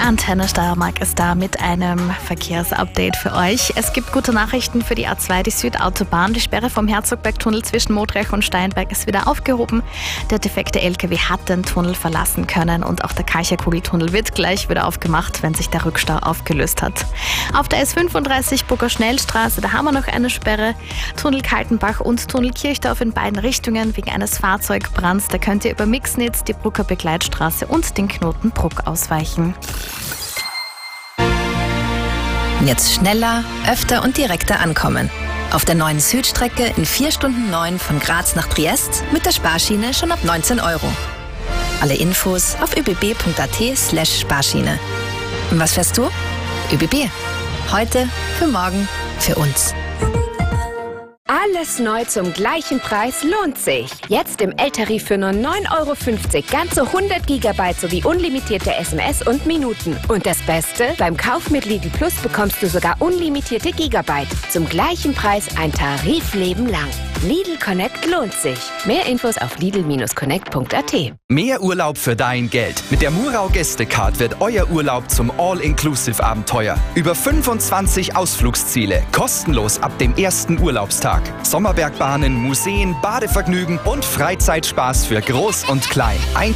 Antenne Steiermark ist da mit einem Verkehrsupdate für euch. Es gibt gute Nachrichten für die A2, die Südautobahn. Die Sperre vom Herzogbergtunnel zwischen Modrech und Steinberg ist wieder aufgehoben. Der defekte LKW hat den Tunnel verlassen können und auch der Kalcherkugeltunnel wird gleich wieder aufgemacht, wenn sich der Rückstau aufgelöst hat. Auf der S35 Burger Schnellstraße, da haben wir noch eine Sperre. Tunnel Kaltenbach und Tunnel Kirchdorf in beiden Richtungen wegen eines Fahrzeugbrands. Da könnt ihr über Mixnitz, die Brucker Begleitstraße und den Knoten Bruck ausweichen. Jetzt schneller, öfter und direkter ankommen. Auf der neuen Südstrecke in 4 Stunden 9 von Graz nach Triest mit der Sparschiene schon ab 19 €. Alle Infos auf öbb.at/Sparschiene. Und was fährst du? ÖBB. Heute, für morgen, für uns. Alles neu zum gleichen Preis lohnt sich. Jetzt im L-Tarif für nur 9,50 €. Ganze 100 GB sowie unlimitierte SMS und Minuten. Und das Beste? Beim Kauf mit Lidl Plus bekommst du sogar unlimitierte Gigabyte. Zum gleichen Preis ein Tarifleben lang. Lidl Connect lohnt sich. Mehr Infos auf lidl-connect.at. Mehr Urlaub für dein Geld. Mit der Murau Gästecard wird euer Urlaub zum All-Inclusive-Abenteuer. Über 25 Ausflugsziele. Kostenlos ab dem ersten Urlaubstag. Sommerbergbahnen, Museen, Badevergnügen und Freizeitspaß für Groß und Klein.